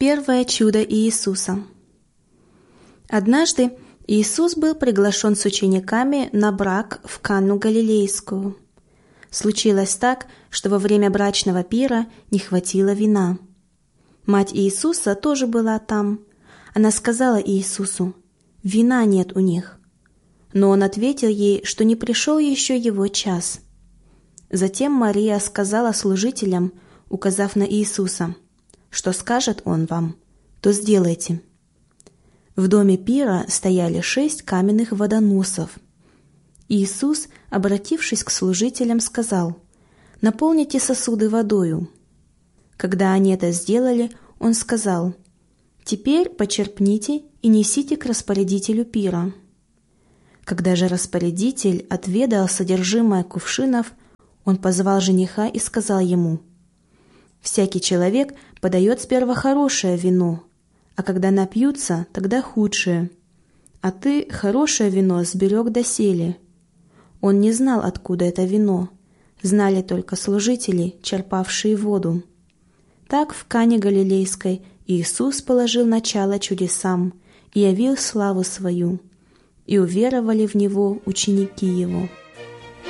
Первое чудо Иисуса. Однажды Иисус был приглашен с учениками на брак в Канну Галилейскую. Случилось так, что во время брачного пира не хватило вина. Мать Иисуса тоже была там. Она сказала Иисусу: «Вина нет у них». Но он ответил ей, что не пришел еще его час. Затем Мария сказала служителям, указав на Иисуса: «Что скажет он вам, то сделайте». В доме пира стояли 6 каменных водоносов. Иисус, обратившись к служителям, сказал: «Наполните сосуды водою». Когда они это сделали, он сказал: «Теперь почерпните и несите к распорядителю пира». Когда же распорядитель отведал содержимое кувшинов, он позвал жениха и сказал ему: «Всякий человек подает сперва хорошее вино, а когда напьются, тогда худшее. А ты хорошее вино сберег доселе». Он не знал, откуда это вино, знали только служители, черпавшие воду. Так в Кане Галилейской Иисус положил начало чудесам и явил славу свою, и уверовали в Него ученики Его.